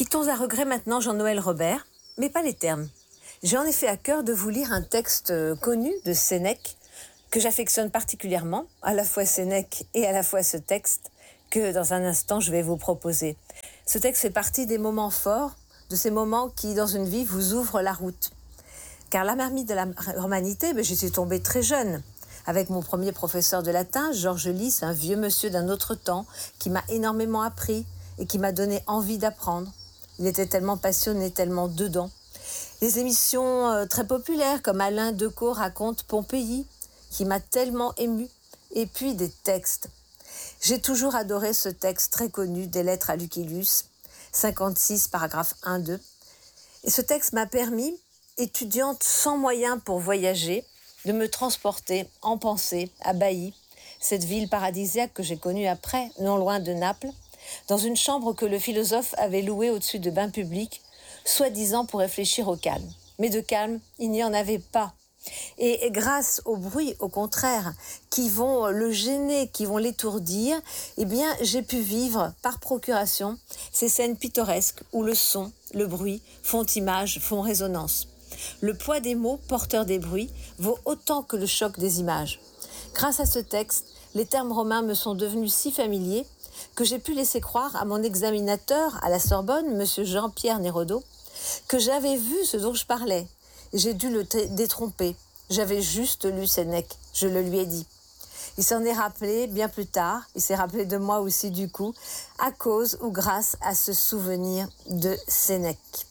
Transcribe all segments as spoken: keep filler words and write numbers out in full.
Quittons à regret maintenant Jean-Noël Robert, mais pas les termes. J'ai en effet à cœur de vous lire un texte connu de Sénèque, que j'affectionne particulièrement, à la fois Sénèque et à la fois ce texte, que dans un instant je vais vous proposer. Ce texte fait partie des moments forts, de ces moments qui, dans une vie, vous ouvrent la route. Car la marmite de la romanité, ben, j'y suis tombée très jeune, avec mon premier professeur de latin, Georges Lys, un vieux monsieur d'un autre temps, qui m'a énormément appris et qui m'a donné envie d'apprendre. Il était tellement passionné, tellement dedans. Des émissions euh, très populaires, comme Alain Decaux raconte Pompéi, qui m'a tellement émue, et puis des textes. J'ai toujours adoré ce texte très connu des Lettres à Lucilius, cinquante-six, paragraphe un deux. Et ce texte m'a permis, étudiante sans moyens pour voyager, de me transporter en pensée à Bailly, cette ville paradisiaque que j'ai connue après, non loin de Naples, dans une chambre que le philosophe avait louée au-dessus de bains publics, soi-disant pour réfléchir au calme. Mais de calme, il n'y en avait pas. Et grâce aux bruits, au contraire, qui vont le gêner, qui vont l'étourdir, eh bien, j'ai pu vivre par procuration ces scènes pittoresques où le son, le bruit font image, font résonance. Le poids des mots porteurs des bruits vaut autant que le choc des images. Grâce à ce texte, les termes romains me sont devenus si familiers que j'ai pu laisser croire à mon examinateur à la Sorbonne, M. Jean-Pierre Nérodo, que j'avais vu ce dont je parlais. J'ai dû le t- détromper. J'avais juste lu Sénèque, je le lui ai dit. Il s'en est rappelé bien plus tard, il s'est rappelé de moi aussi du coup, à cause ou grâce à ce souvenir de Sénèque.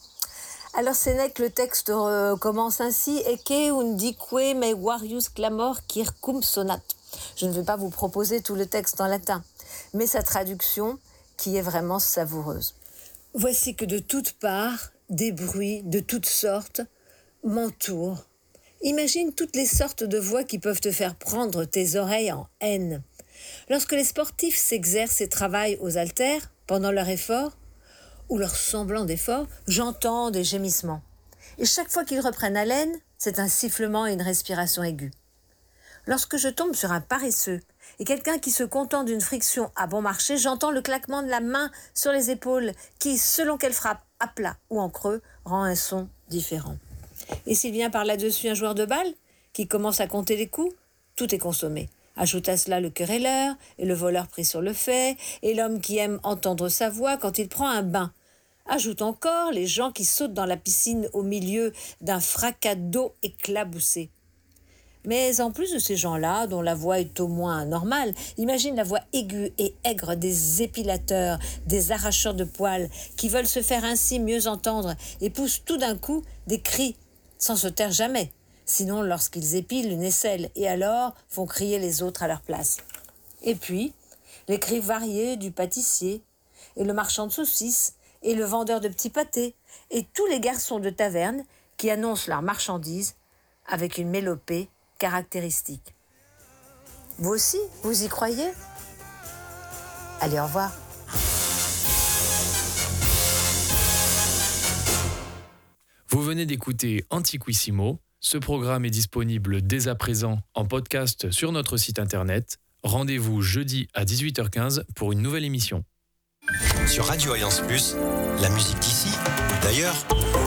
Alors Sénèque, le texte euh, commence ainsi « Ecce undique me varius clamor circum sonat ». Je ne vais pas vous proposer tout le texte en latin, mais sa traduction qui est vraiment savoureuse. Voici que de toutes parts, des bruits de toutes sortes m'entourent. Imagine toutes les sortes de voix qui peuvent te faire prendre tes oreilles en haine. Lorsque les sportifs s'exercent et travaillent aux haltères pendant leur effort, ou leur semblant d'effort, j'entends des gémissements. Et chaque fois qu'ils reprennent haleine, c'est un sifflement et une respiration aiguë. Lorsque je tombe sur un paresseux et quelqu'un qui se contente d'une friction à bon marché, j'entends le claquement de la main sur les épaules qui, selon qu'elle frappe à plat ou en creux, rend un son différent. Et s'il vient par là-dessus un joueur de balle qui commence à compter les coups, tout est consommé. Ajoute à cela le querelleur et le voleur pris sur le fait et l'homme qui aime entendre sa voix quand il prend un bain. Ajoute encore les gens qui sautent dans la piscine au milieu d'un fracas d'eau éclaboussée. Mais en plus de ces gens-là, dont la voix est au moins normale, imagine la voix aiguë et aigre des épilateurs, des arracheurs de poils, qui veulent se faire ainsi mieux entendre et poussent tout d'un coup des cris, sans se taire jamais. Sinon, lorsqu'ils épilent une aisselle, et alors font crier les autres à leur place. Et puis, les cris variés du pâtissier, et le marchand de saucisses, et le vendeur de petits pâtés, et tous les garçons de taverne qui annoncent leurs marchandises avec une mélopée caractéristique. Vous aussi, vous y croyez ? Allez, au revoir. Vous venez d'écouter Antiquissimo. Ce programme est disponible dès à présent en podcast sur notre site internet. Rendez-vous jeudi à dix-huit heures quinze pour une nouvelle émission. Sur Radio Alliance Plus, la musique d'ici ou d'ailleurs.